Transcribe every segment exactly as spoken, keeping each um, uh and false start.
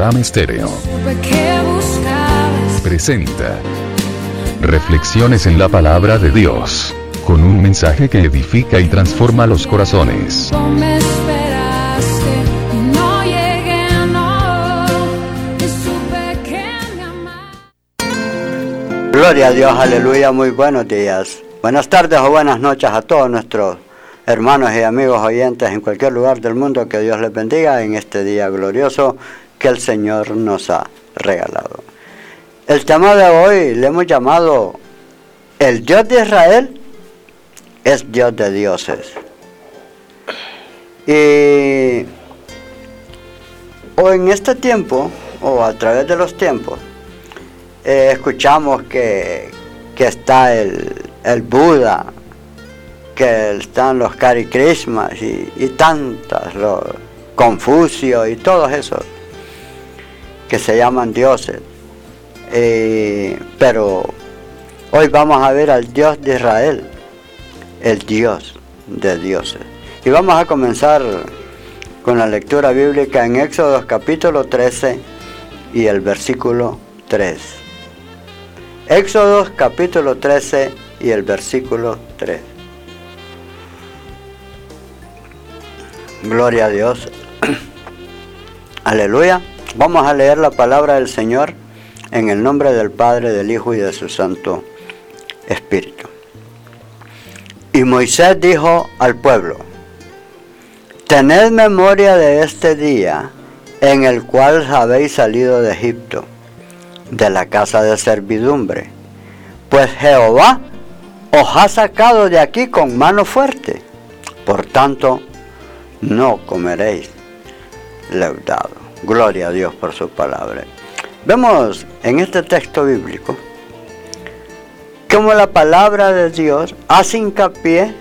Rolam Estéreo presenta Reflexiones en la Palabra de Dios, con un mensaje que edifica y transforma los corazones. Gloria a Dios, aleluya, muy buenos días. Buenas tardes o buenas noches a todos nuestros hermanos y amigos oyentes en cualquier lugar del mundo. Que Dios les bendiga en este día glorioso que el Señor nos ha regalado. El tema de hoy le hemos llamado el Dios de Israel es Dios de dioses. Y o en este tiempo, o a través de los tiempos, eh, escuchamos que, que está el, el Buda, que están los Hare Krishnas y, y tantas, los Confucio y todos esos que se llaman dioses. Eh, pero hoy vamos a ver al Dios de Israel, el Dios de dioses. Y vamos a comenzar con la lectura bíblica en Éxodo capítulo trece y el versículo tres. Éxodo capítulo trece y el versículo tres. Gloria a Dios. Aleluya. Vamos a leer la palabra del Señor en el nombre del Padre, del Hijo y de su Santo Espíritu. Y Moisés dijo al pueblo: tened memoria de este día en el cual habéis salido de Egipto, de la casa de servidumbre, pues Jehová os ha sacado de aquí con mano fuerte. Por tanto, no comeréis leudado. Gloria a Dios por su palabra. Vemos en este texto bíblico cómo la palabra de Dios hace hincapié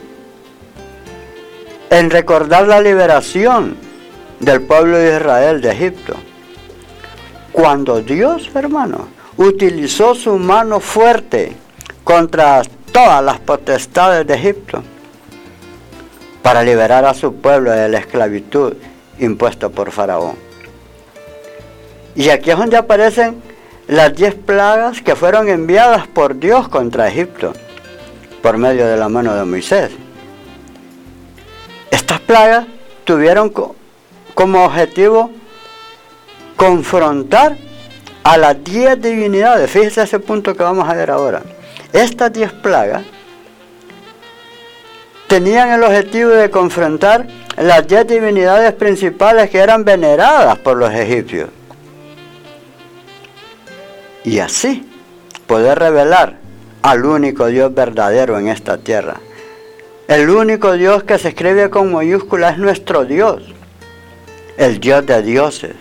en recordar la liberación del pueblo de Israel de Egipto. Cuando Dios, hermanos, utilizó su mano fuerte contra todas las potestades de Egipto para liberar a su pueblo de la esclavitud impuesta por Faraón. Y aquí es donde aparecen las diez plagas que fueron enviadas por Dios contra Egipto por medio de la mano de Moisés. Estas plagas tuvieron co- como objetivo confrontar a las diez divinidades. Fíjese ese punto que vamos a ver ahora. Estas diez plagas tenían el objetivo de confrontar las diez divinidades principales que eran veneradas por los egipcios. Y así poder revelar al único Dios verdadero en esta tierra. El único Dios que se escribe con mayúscula es nuestro Dios, el Dios de dioses.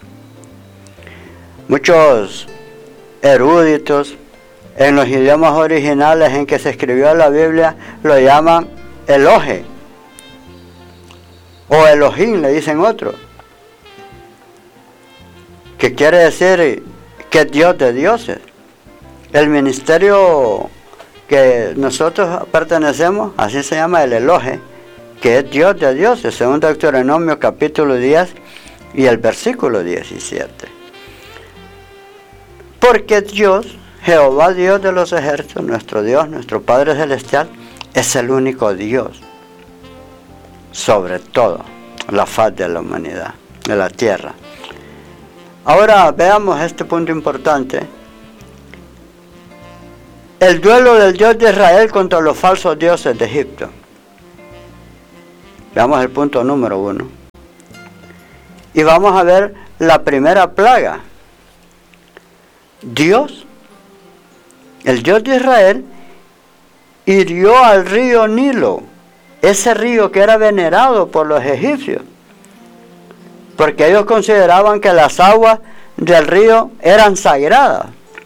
Muchos eruditos en los idiomas originales en que se escribió la Biblia lo llaman Elohe o Elohim, le dicen otros, que quiere decir que es Dios de dioses. El ministerio que nosotros pertenecemos, así se llama el Elohe, que es Dios de dioses, según Deuteronomio capítulo diez y el versículo diecisiete. Porque Dios, Jehová Dios de los ejércitos, nuestro Dios, nuestro Padre Celestial, es el único Dios sobre todo la faz de la humanidad, de la tierra. Ahora veamos este punto importante. El duelo del Dios de Israel contra los falsos dioses de Egipto. Veamos el punto número uno. Y vamos a ver la primera plaga. Dios, el Dios de Israel, hirió al río Nilo, ese río que era venerado por los egipcios, porque ellos consideraban que las aguas del río eran sagradas.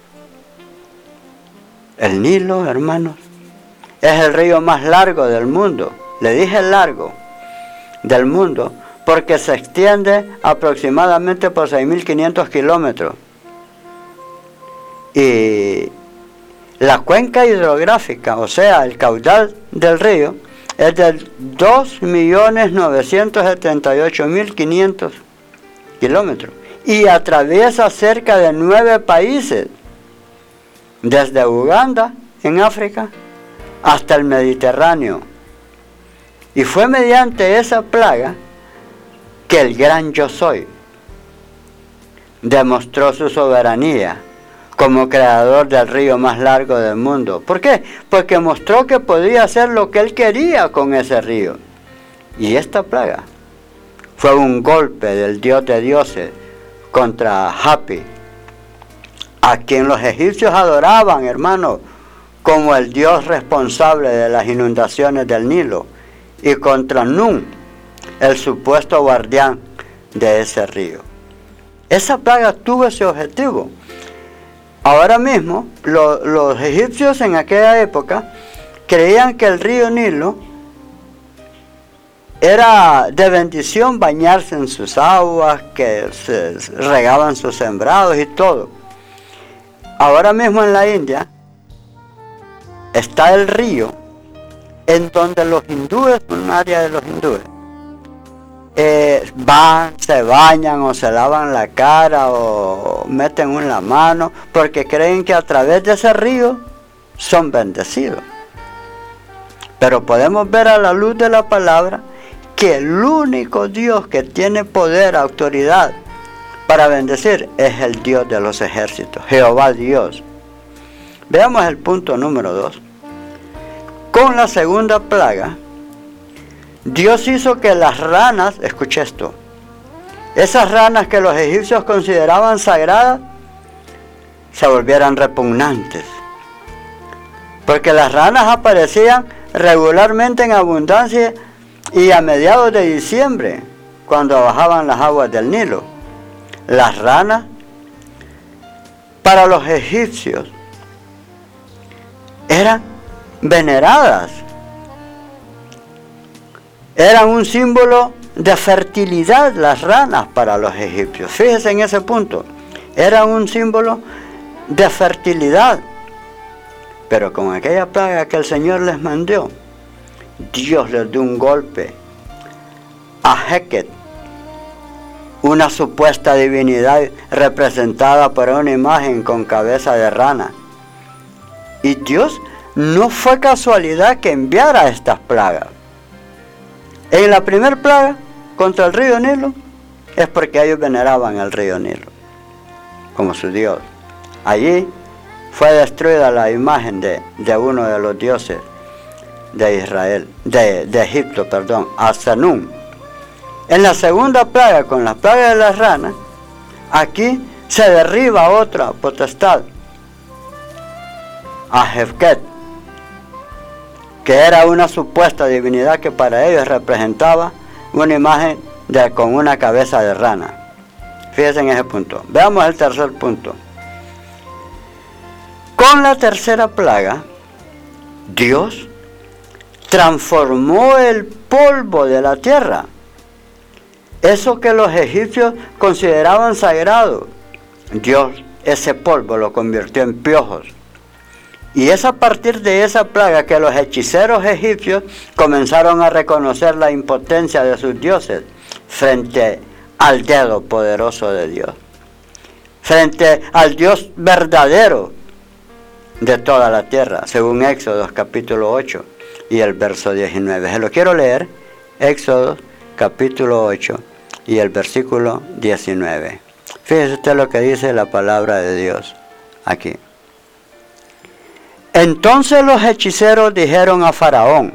El Nilo, hermanos, es el río más largo del mundo. Le dije largo del mundo porque se extiende aproximadamente por seis mil quinientos kilómetros. Y la cuenca hidrográfica, o sea, el caudal del río, es de dos millones novecientos setenta y ocho mil quinientos kilómetros. y atraviesa cerca de nueve países, desde Uganda, en África, hasta el Mediterráneo. Y fue mediante esa plaga que el gran Yo Soy demostró su soberanía como creador del río más largo del mundo. ¿Por qué? Porque mostró que podía hacer lo que él quería con ese río. Y esta plaga fue un golpe del Dios de dioses contra Hapi, a quien los egipcios adoraban, hermano, como el Dios responsable de las inundaciones del Nilo, y contra Nun, el supuesto guardián de ese río. Esa plaga tuvo ese objetivo. Ahora mismo, lo, los egipcios en aquella época creían que el río Nilo era de bendición bañarse en sus aguas, que se regaban sus sembrados y todo. Ahora mismo en la India está el río en donde los hindúes, un área de los hindúes, eh, van, se bañan o se lavan la cara o meten en la mano, porque creen que a través de ese río son bendecidos. Pero podemos ver a la luz de la palabra que el único Dios que tiene poder, autoridad para bendecir es el Dios de los ejércitos, Jehová Dios. Veamos el punto número dos. Con la segunda plaga, Dios hizo que las ranas, escuche esto, esas ranas que los egipcios consideraban sagradas, se volvieran repugnantes. Porque las ranas aparecían regularmente en abundancia y a mediados de diciembre, cuando bajaban las aguas del Nilo. Las ranas, para los egipcios, eran veneradas. Eran un símbolo de fertilidad las ranas para los egipcios. Fíjense en ese punto. Eran un símbolo de fertilidad. Pero con aquella plaga que el Señor les mandó, Dios les dio un golpe a Heket, una supuesta divinidad representada por una imagen con cabeza de rana. Y Dios no fue casualidad que enviara estas plagas. En la primera plaga contra el río Nilo es porque ellos veneraban el río Nilo como su Dios. Allí fue destruida la imagen de, de uno de los dioses de Israel, de, de Egipto, perdón, Asenún. En la segunda plaga, con la plaga de las ranas, aquí se derriba otra potestad, a Jefket, que era una supuesta divinidad que para ellos representaba una imagen de, con una cabeza de rana. Fíjense en ese punto. Veamos el tercer punto. Con la tercera plaga, Dios transformó el polvo de la tierra. Eso que los egipcios consideraban sagrado, Dios ese polvo lo convirtió en piojos. Y es a partir de esa plaga que los hechiceros egipcios comenzaron a reconocer la impotencia de sus dioses frente al dedo poderoso de Dios, frente al Dios verdadero de toda la tierra, según Éxodo capítulo ocho y el verso diecinueve. Se lo quiero leer, Éxodo capítulo ocho y el versículo diecinueve. Fíjese usted lo que dice la palabra de Dios aquí. Entonces los hechiceros dijeron a Faraón: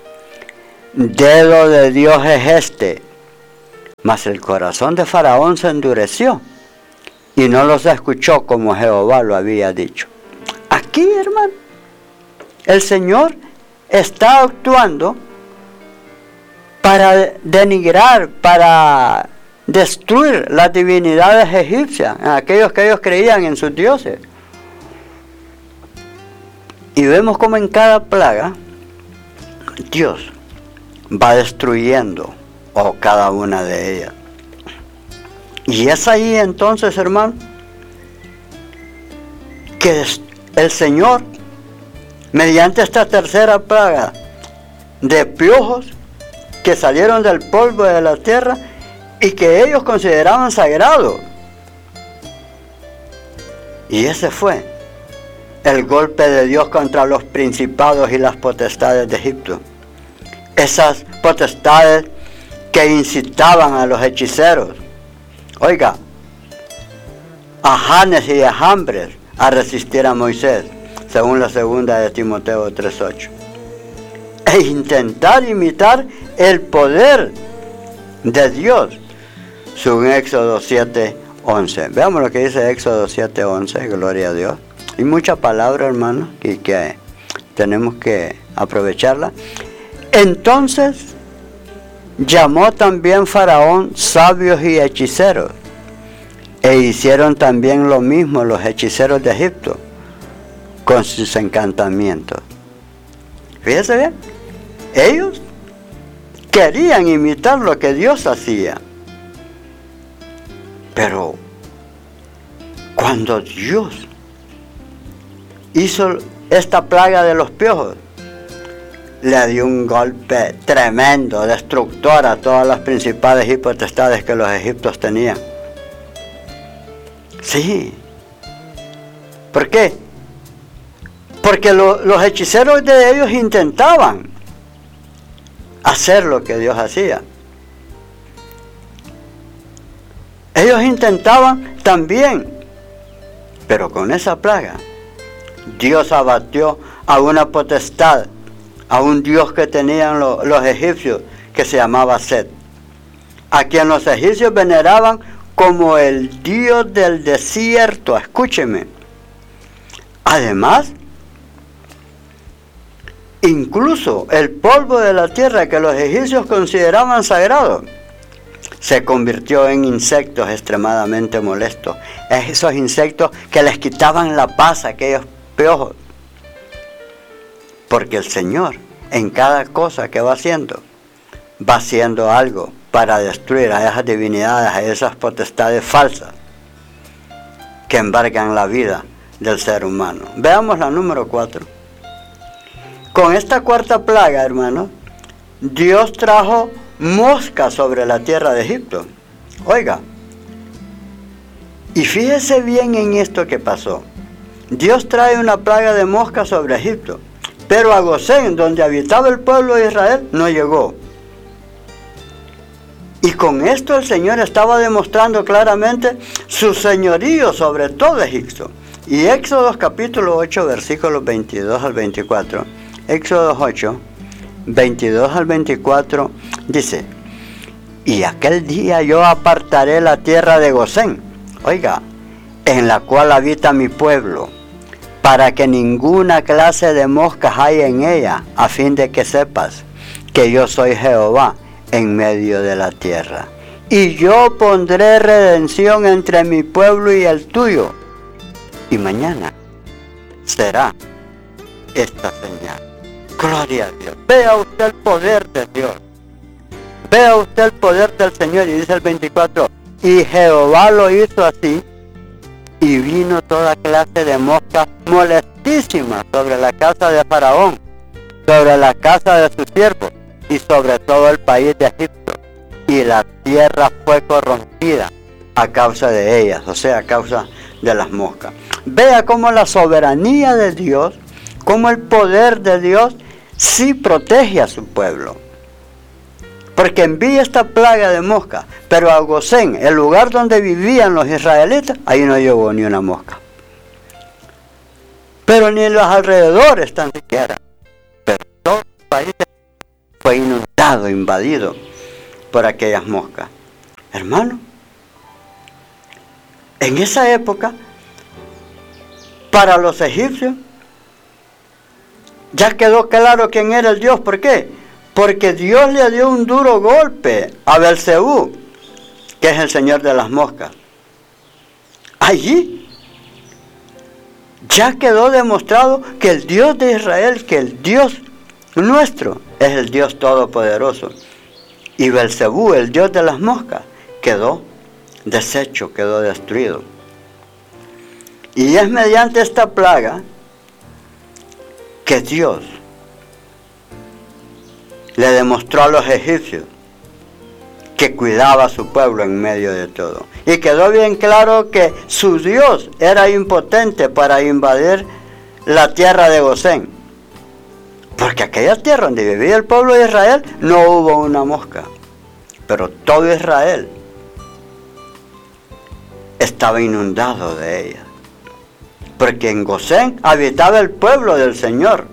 dedo de Dios es este. Mas el corazón de Faraón se endureció y no los escuchó como Jehová lo había dicho. Aquí, hermano, el Señor está actuando para denigrar, para destruir las divinidades egipcias, aquellos que ellos creían en sus dioses. Y vemos como en cada plaga Dios va destruyendo oh, cada una de ellas. Y es ahí entonces, hermano, que el Señor, mediante esta tercera plaga de piojos que salieron del polvo de la tierra y que ellos consideraban sagrado, Y ese fue el golpe de Dios contra los principados y las potestades de Egipto. Esas potestades que incitaban a los hechiceros, oiga, a Janes y a Jambres a resistir a Moisés, según la segunda de Timoteo tres ocho. E intentar imitar el poder de Dios, según Éxodo siete once. Veamos lo que dice Éxodo siete once, gloria a Dios. Hay mucha palabra, hermanos, y que tenemos que aprovecharla. Entonces llamó también Faraón sabios y hechiceros, e hicieron también lo mismo los hechiceros de Egipto con sus encantamientos. Fíjese bien, ellos querían imitar lo que Dios hacía, pero cuando Dios hizo esta plaga de los piojos, le dio un golpe tremendo, destructor a todas las principales y potestades que los egipcios tenían. Sí. ¿Por qué? Porque lo, los hechiceros de ellos intentaban hacer lo que Dios hacía. Ellos intentaban también, pero con esa plaga, Dios abatió a una potestad, a un dios que tenían lo, los egipcios, que se llamaba Set, a quien los egipcios veneraban como el dios del desierto. Escúcheme. Además, incluso el polvo de la tierra que los egipcios consideraban sagrado, se convirtió en insectos extremadamente molestos. Esos insectos que les quitaban la paz a aquellos piojos. Porque el Señor, en cada cosa que va haciendo, va haciendo algo para destruir a esas divinidades, a esas potestades falsas que embargan la vida del ser humano. Veamos la número cuatro. Con esta cuarta plaga, hermanos, Dios trajo moscas sobre la tierra de Egipto. Oiga, y fíjese bien en esto que pasó. Dios trae una plaga de moscas sobre Egipto, pero a Gosén, donde habitaba el pueblo de Israel, no llegó. Y con esto el Señor estaba demostrando claramente su señorío sobre todo Egipto. Y Éxodo capítulo ocho, versículos veintidós al veinticuatro. Éxodo ocho, veintidós al veinticuatro dice: y aquel día yo apartaré la tierra de Gosén, oiga, en la cual habita mi pueblo, para que ninguna clase de moscas haya en ella, a fin de que sepas que yo soy Jehová en medio de la tierra. Y yo pondré redención entre mi pueblo y el tuyo. Y mañana será esta señal. Gloria a Dios. Vea usted el poder de Dios. Vea usted el poder del Señor. Y dice el veinticuatro, y Jehová lo hizo así, y vino toda clase de moscas molestísimas sobre la casa de Faraón, sobre la casa de sus siervos, y sobre todo el país de Egipto, y la tierra fue corrompida a causa de ellas, o sea, a causa de las moscas. Vea cómo la soberanía de Dios, cómo el poder de Dios sí protege a su pueblo, porque envía esta plaga de moscas, pero a Gosén, el lugar donde vivían los israelitas, ahí no llegó ni una mosca, pero ni en los alrededores tan siquiera, pero todo el país fue inundado, invadido por aquellas moscas. Hermano, en esa época, para los egipcios, ya quedó claro quién era el Dios. ¿Por qué? Porque Dios le dio un duro golpe a Belcebú, que es el señor de las moscas. Allí ya quedó demostrado que el Dios de Israel, que el Dios nuestro, es el Dios todopoderoso. Y Belcebú, el Dios de las moscas, quedó deshecho, quedó destruido. Y es mediante esta plaga que Dios le demostró a los egipcios que cuidaba a su pueblo en medio de todo. Y quedó bien claro que su Dios era impotente para invadir la tierra de Gosén. Porque aquella tierra donde vivía el pueblo de Israel no hubo una mosca. Pero todo Israel estaba inundado de ella. Porque en Gosén habitaba el pueblo del Señor.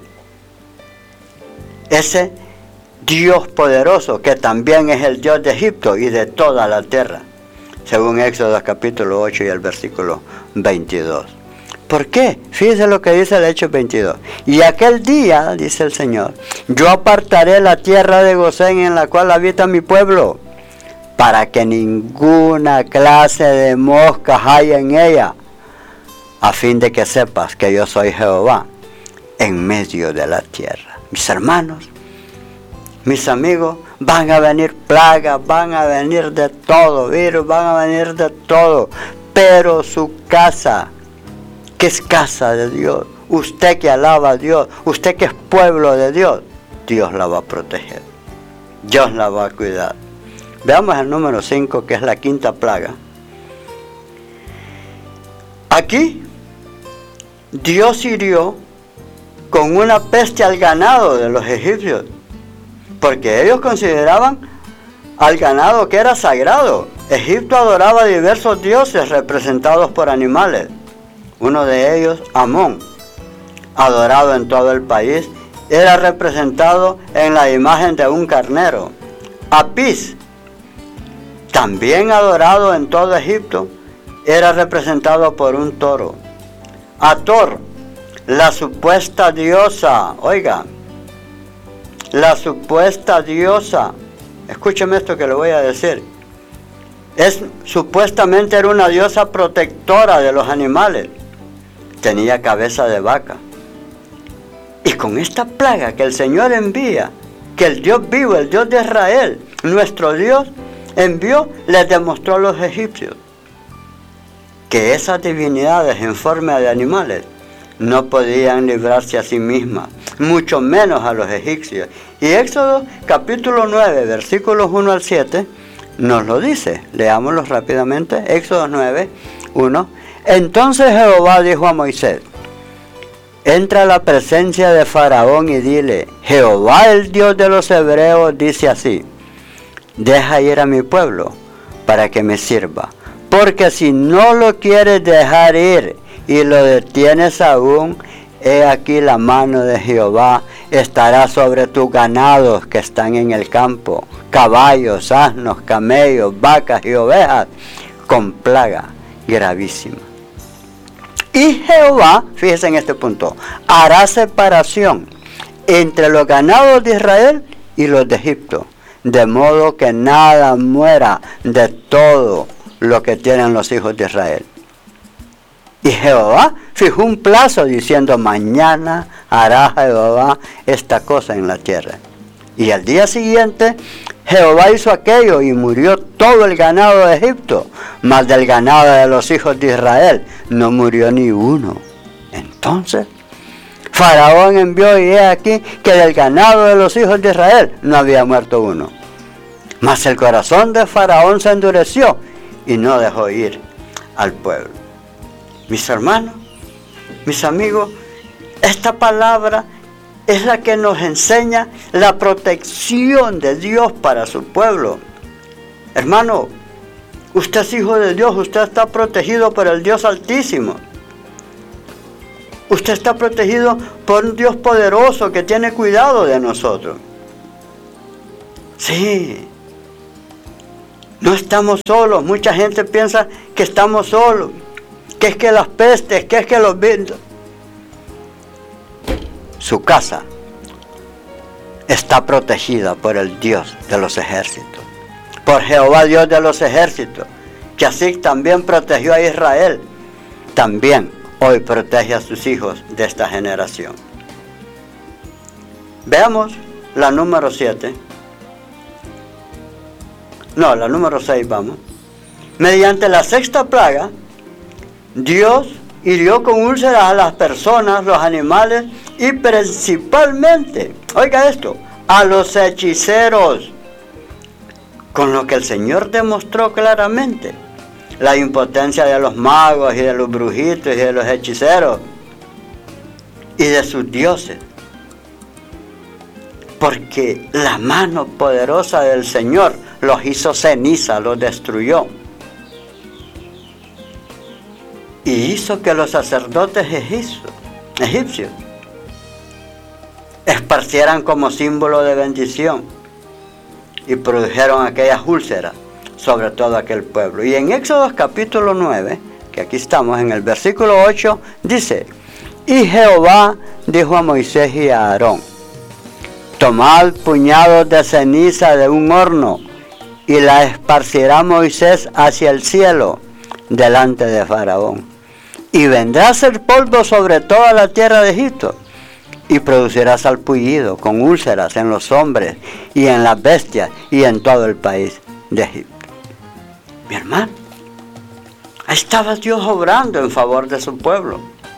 Ese Dios poderoso que también es el Dios de Egipto y de toda la tierra. Según Éxodo capítulo ocho y el versículo veintidós. ¿Por qué? Fíjense lo que dice el Hechos veintidós. Y aquel día, dice el Señor, yo apartaré la tierra de Gosén en la cual habita mi pueblo, para que ninguna clase de moscas haya en ella, a fin de que sepas que yo soy Jehová en medio de la tierra. Mis hermanos, mis amigos, van a venir plagas, van a venir de todo, virus, van a venir de todo, pero su casa, que es casa de Dios, usted que alaba a Dios, usted que es pueblo de Dios, Dios la va a proteger, Dios la va a cuidar. Veamos el número cinco, que es la quinta plaga. Aquí, Dios hirió con una peste al ganado de los egipcios, porque ellos consideraban al ganado que era sagrado. Egipto adoraba diversos dioses representados por animales. Uno de ellos, Amón, adorado en todo el país, era representado en la imagen de un carnero. Apis, también adorado en todo Egipto, era representado por un toro. Ator, la supuesta diosa, oiga, la supuesta diosa, escúcheme esto que le voy a decir, es, supuestamente era una diosa protectora de los animales, tenía cabeza de vaca. Y con esta plaga que el Señor envía, que el Dios vivo, el Dios de Israel, nuestro Dios, envió, les demostró a los egipcios que esas divinidades en forma de animales no podían librarse a sí mismas, mucho menos a los egipcios. Y Éxodo capítulo nueve, versículos uno al siete, nos lo dice. Leámoslo rápidamente. Éxodo nueve, uno. Entonces Jehová dijo a Moisés: entra a la presencia de Faraón y dile: Jehová, el Dios de los hebreos, dice así: deja ir a mi pueblo para que me sirva, porque si no lo quieres dejar ir y lo detienes aún, he aquí la mano de Jehová estará sobre tus ganados que están en el campo, caballos, asnos, camellos, vacas y ovejas, con plaga gravísima. Y Jehová, fíjense en este punto, hará separación entre los ganados de Israel y los de Egipto, de modo que nada muera de todo lo que tienen los hijos de Israel. Y Jehová fijó un plazo diciendo: mañana hará Jehová esta cosa en la tierra. Y al día siguiente Jehová hizo aquello y murió todo el ganado de Egipto, mas del ganado de los hijos de Israel no murió ni uno. Entonces Faraón envió, y he aquí que del ganado de los hijos de Israel no había muerto uno. Mas el corazón de Faraón se endureció y no dejó ir al pueblo. Mis hermanos, mis amigos, esta palabra es la que nos enseña la protección de Dios para su pueblo. Hermano, usted es hijo de Dios, usted está protegido por el Dios Altísimo. Usted está protegido por un Dios poderoso que tiene cuidado de nosotros. Sí, no estamos solos. Mucha gente piensa que estamos solos, que es que las pestes, que es que los virus. Su casa está protegida por el Dios de los ejércitos, por Jehová Dios de los ejércitos, que así también protegió a Israel. También hoy protege a sus hijos de esta generación. Veamos la número siete. No, la número seis, vamos. Mediante la sexta plaga, Dios hirió con úlceras a las personas, los animales y principalmente, oiga esto, a los hechiceros. Con lo que el Señor demostró claramente la impotencia de los magos y de los brujitos y de los hechiceros y de sus dioses. Porque la mano poderosa del Señor los hizo ceniza, los destruyó. Y hizo que los sacerdotes egipcios, egipcios esparcieran como símbolo de bendición y produjeron aquellas úlceras sobre todo aquel pueblo. Y en Éxodo capítulo nueve, que aquí estamos en el versículo ocho, dice: y Jehová dijo a Moisés y a Aarón: tomad puñados de ceniza de un horno y la esparcirá Moisés hacia el cielo delante de Faraón, y vendrá a ser polvo sobre toda la tierra de Egipto, y producirá salpullido con úlceras en los hombres y en las bestias y en todo el país de Egipto. Mi hermano, ahí estaba Dios obrando en favor de su pueblo.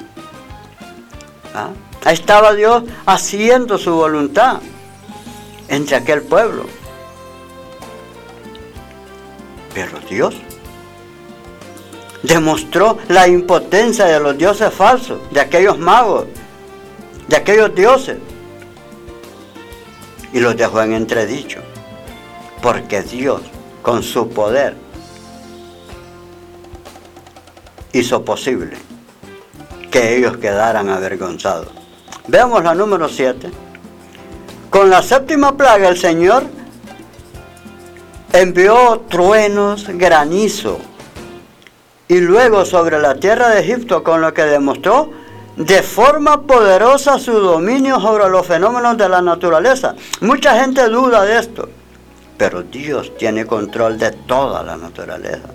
¿Ah? Ahí estaba Dios haciendo su voluntad entre aquel pueblo. Pero Dios demostró la impotencia de los dioses falsos, de aquellos magos, de aquellos dioses, y los dejó en entredicho, porque Dios, con su poder, hizo posible que ellos quedaran avergonzados. Veamos la número siete. Con la séptima plaga el Señor envió truenos, granizo, y luego sobre la tierra de Egipto, con lo que demostró de forma poderosa su dominio sobre los fenómenos de la naturaleza. Mucha gente duda de esto, pero Dios tiene control de toda la naturaleza.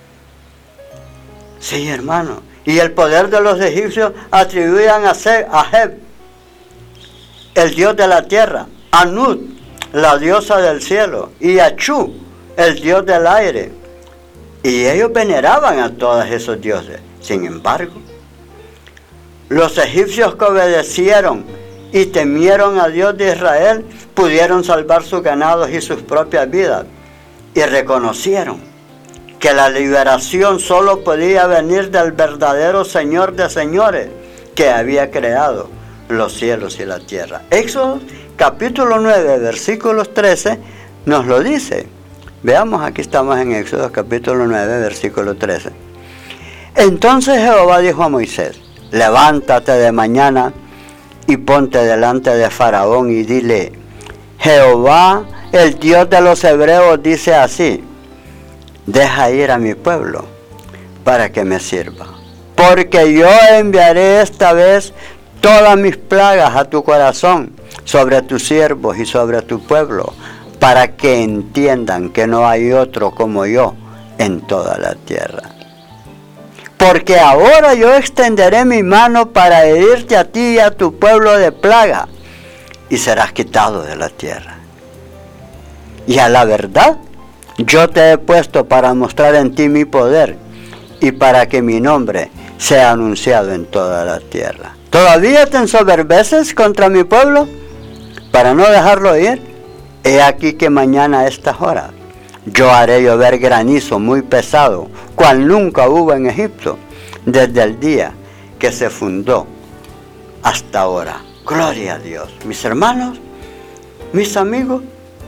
Sí, hermano. Y el poder de los egipcios atribuían a Seb, el dios de la tierra, a Nut, la diosa del cielo, y a Chu, el dios del aire. Y ellos veneraban a todos esos dioses. Sin embargo, los egipcios que obedecieron y temieron a Dios de Israel pudieron salvar sus ganados y sus propias vidas, y reconocieron que la liberación solo podía venir del verdadero Señor de señores, que había creado los cielos y la tierra. Éxodo capítulo nueve, versículos trece, nos lo dice. Veamos, aquí estamos en Éxodo capítulo nueve, versículo trece. Entonces Jehová dijo a Moisés: levántate de mañana y ponte delante de Faraón y dile: Jehová, el Dios de los hebreos, dice así: deja ir a mi pueblo para que me sirva, porque yo enviaré esta vez todas mis plagas a tu corazón, sobre tus siervos y sobre tu pueblo, para que entiendan que no hay otro como yo en toda la tierra. Porque ahora yo extenderé mi mano para herirte a ti y a tu pueblo de plaga, y serás quitado de la tierra. Y a la verdad, yo te he puesto para mostrar en ti mi poder, y para que mi nombre sea anunciado en toda la tierra. ¿Todavía te ensoberbeces contra mi pueblo para no dejarlo ir? He aquí que mañana a estas horas yo haré llover granizo muy pesado, cual nunca hubo en Egipto, desde el día que se fundó hasta ahora. Gloria a Dios. Mis hermanos, mis amigos,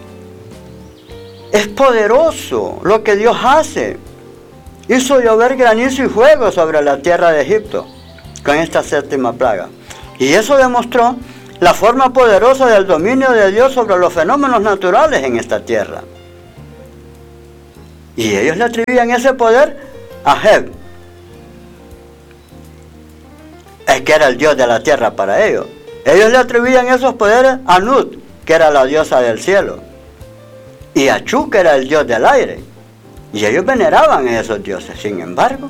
es poderoso lo que Dios hace. Hizo llover granizo y fuego sobre la tierra de Egipto con esta séptima plaga. Y eso demostró la forma poderosa del dominio de Dios sobre los fenómenos naturales en esta tierra. Y ellos le atribuían ese poder a Jeb, es que era el dios de la tierra para ellos. Ellos le atribuían esos poderes a Nut, que era la diosa del cielo, y a Chu, que era el dios del aire. Y ellos veneraban a esos dioses. Sin embargo,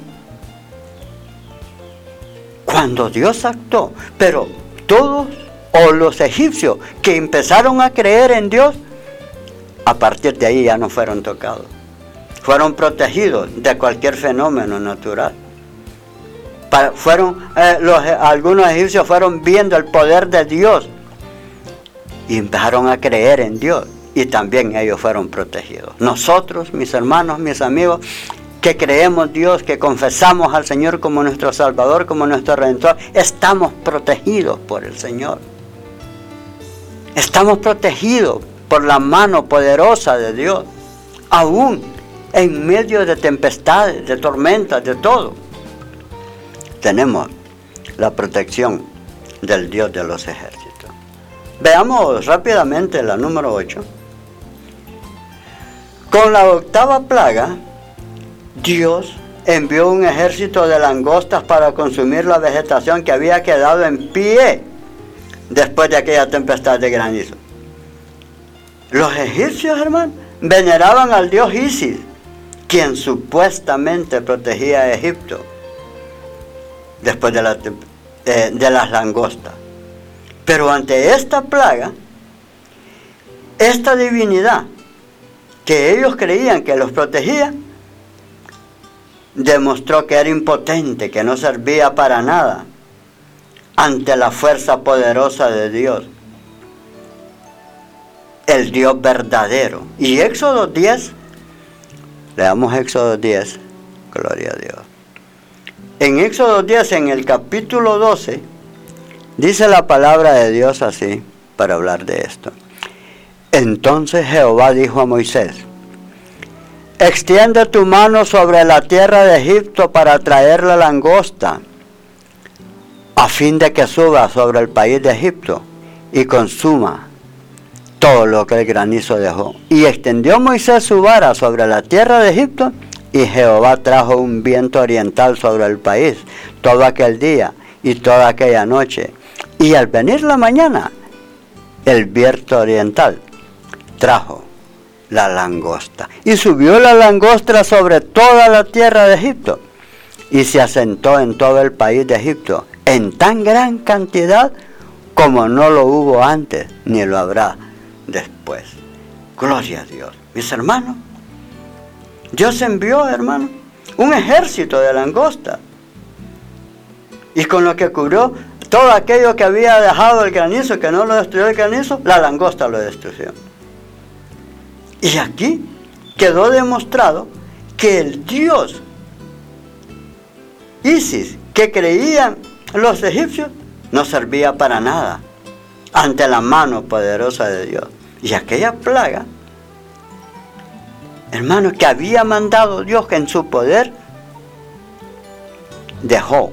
cuando Dios actuó, pero todos, o los egipcios que empezaron a creer en Dios, a partir de ahí ya no fueron tocados. Fueron protegidos de cualquier fenómeno natural. Para, fueron, eh, los, algunos egipcios fueron viendo el poder de Dios y empezaron a creer en Dios, y también ellos fueron protegidos. Nosotros, mis hermanos, mis amigos, que creemos Dios, que confesamos al Señor como nuestro Salvador, como nuestro Redentor, estamos protegidos por el Señor. Estamos protegidos por la mano poderosa de Dios, aún en medio de tempestades, de tormentas, de todo. Tenemos la protección del Dios de los ejércitos. Veamos rápidamente la número ocho. Con la octava plaga, Dios envió un ejército de langostas para consumir la vegetación que había quedado en pie después de aquella tempestad de granizo. Los egipcios, hermanos, veneraban al dios Isis, quien supuestamente protegía a Egipto después de, la, eh, de las langostas. Pero ante esta plaga, esta divinidad que ellos creían que los protegía, demostró que era impotente, que no servía para nada ante la fuerza poderosa de Dios, el Dios verdadero. Y Éxodo diez, leamos Éxodo diez, gloria a Dios. En Éxodo diez, en el capítulo doce, dice la palabra de Dios así, para hablar de esto. Entonces Jehová dijo a Moisés: extiende tu mano sobre la tierra de Egipto para traer la langosta, a fin de que suba sobre el país de Egipto y consuma todo lo que el granizo dejó. Y extendió Moisés su vara sobre la tierra de Egipto, y Jehová trajo un viento oriental sobre el país todo aquel día y toda aquella noche. Y al venir la mañana, el viento oriental trajo la langosta. Y subió la langosta sobre toda la tierra de Egipto, y se asentó en todo el país de Egipto, en tan gran cantidad como no lo hubo antes, ni lo habrá después. Gloria a Dios. Mis hermanos, Dios envió, hermanos, un ejército de langosta, y con lo que cubrió todo aquello que había dejado el granizo, que no lo destruyó el granizo, la langosta lo destruyó. Y aquí quedó demostrado que el dios Isis, que creían los egipcios, no servía para nada ante la mano poderosa de Dios. Y aquella plaga, hermanos, que había mandado Dios, que en su poder dejó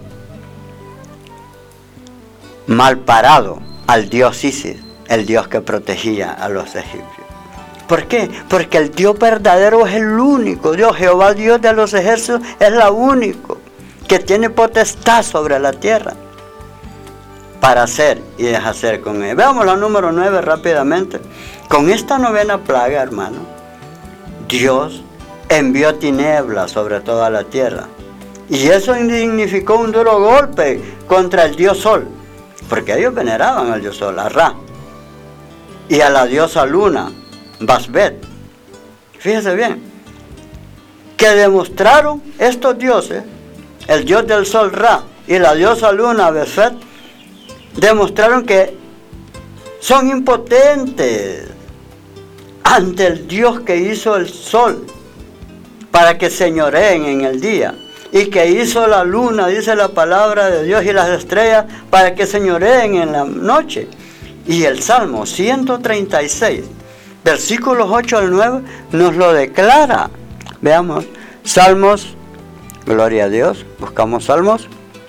mal parado al dios Isis, el dios que protegía a los egipcios. ¿Por qué? Porque el Dios verdadero es el único Dios. Jehová, Dios de los ejércitos, es la único que tiene potestad sobre la tierra para hacer y deshacer con él. Veamos la número nueve rápidamente. Con esta novena plaga, hermano, Dios envió tinieblas sobre toda la tierra. Y eso significó un duro golpe contra el dios Sol, porque ellos veneraban al dios Sol, a Ra, y a la diosa Luna, Basbet. Fíjese bien, que demostraron estos dioses, el dios del sol Ra y la diosa Luna Basbet, demostraron que son impotentes ante el Dios que hizo el sol para que señoreen en el día, y que hizo la luna, dice la palabra de Dios, y las estrellas para que señoreen en la noche. Y el Salmo ciento treinta y seis, versículos ocho al nueve, nos lo declara. Veamos, Salmos, gloria a Dios, buscamos Salmos.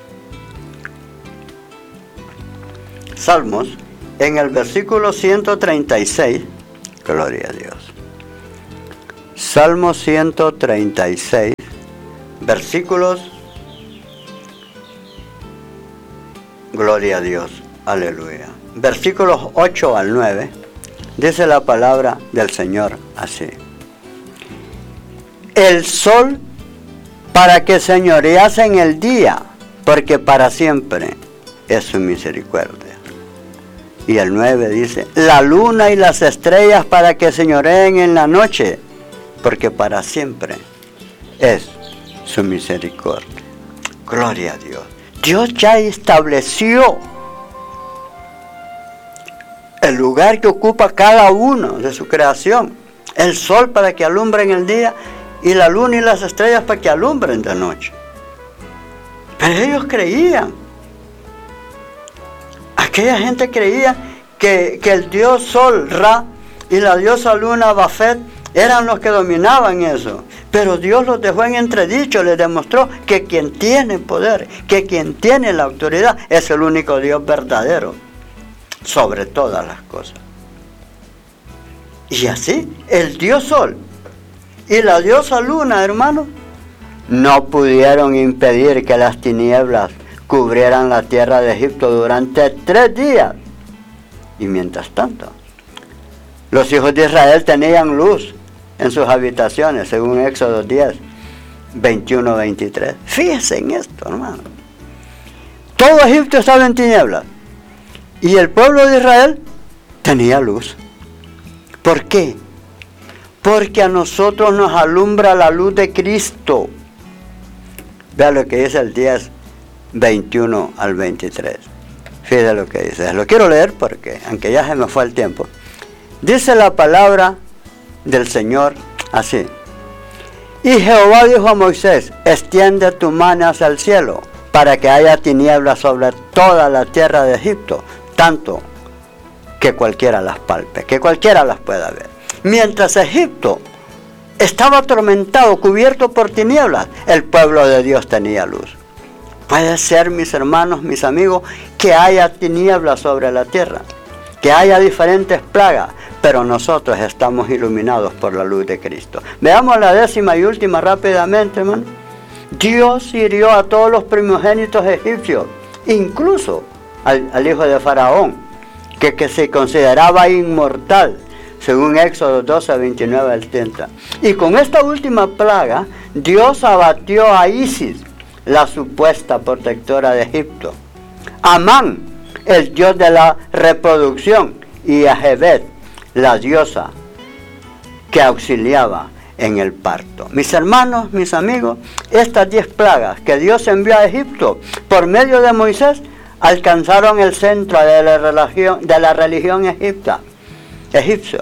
Salmos, en el versículo ciento treinta y seis, gloria a Dios. Salmo ciento treinta y seis, versículos, gloria a Dios, aleluya. Versículos ocho al nueve, dice la palabra del Señor así: el sol para que señorease en el día, porque para siempre es su misericordia. Y el nueve dice: la luna y las estrellas para que señoreen en la noche, porque para siempre es su misericordia. Gloria a Dios. Dios ya estableció el lugar que ocupa cada uno de su creación. El sol para que alumbre en el día y la luna y las estrellas para que alumbren de noche. Pero ellos creían. Aquella gente creía que, que el dios Sol, Ra, y la diosa luna, Bafet, eran los que dominaban eso. Pero Dios los dejó en entredicho, les demostró que quien tiene poder, que quien tiene la autoridad, es el único Dios verdadero sobre todas las cosas. Y así, el dios Sol y la diosa Luna, hermanos, no pudieron impedir que las tinieblas cubrieran la tierra de Egipto durante tres días. Y mientras tanto, los hijos de Israel tenían luz en sus habitaciones, según Éxodo diez, veintiuno, veintitrés. Fíjense en esto, hermano. Todo Egipto estaba en tinieblas y el pueblo de Israel tenía luz. ¿Por qué? Porque a nosotros nos alumbra la luz de Cristo. Vea lo que dice el diez, veintiuno al veintitrés. Fíjate lo que dice. Lo quiero leer porque, aunque ya se me fue el tiempo, dice la palabra del Señor así: y Jehová dijo a Moisés, extiende tu mano hacia el cielo, para que haya tinieblas sobre toda la tierra de Egipto, tanto que cualquiera las palpe, que cualquiera las pueda ver. Mientras Egipto estaba atormentado, cubierto por tinieblas, el pueblo de Dios tenía luz. Puede ser, mis hermanos, mis amigos, que haya tinieblas sobre la tierra, que haya diferentes plagas, pero nosotros estamos iluminados por la luz de Cristo. Veamos la décima y última rápidamente, hermano. Dios hirió a todos los primogénitos egipcios, incluso al, al hijo de Faraón, que, que se consideraba inmortal, según Éxodo doce, veintinueve al treinta. Y con esta última plaga, Dios abatió a Isis, la supuesta protectora de Egipto, Amán, el dios de la reproducción, y a Jebet, la diosa que auxiliaba en el parto. Mis hermanos, mis amigos, estas diez plagas que Dios envió a Egipto por medio de Moisés alcanzaron el centro de la religión, de la religión egipcia, egipcio,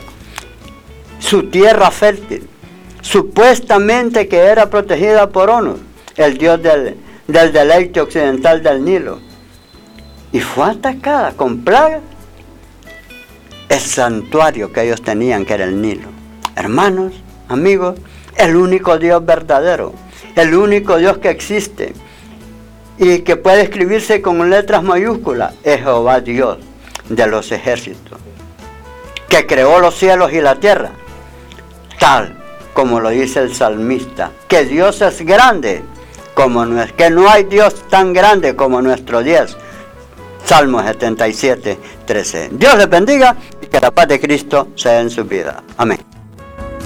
su tierra fértil, supuestamente que era protegida por Onus, el dios del, del deleite occidental del Nilo, y fue atacada con plagas el santuario que ellos tenían, que era el Nilo. Hermanos, amigos, el único Dios verdadero, el único Dios que existe y que puede escribirse con letras mayúsculas, es Jehová Dios de los ejércitos, que creó los cielos y la tierra, tal como lo dice el salmista, que Dios es grande, como no es, que no hay Dios tan grande como nuestro Dios. Salmo setenta y siete, trece. Dios les bendiga y que la paz de Cristo sea en su vida. Amén.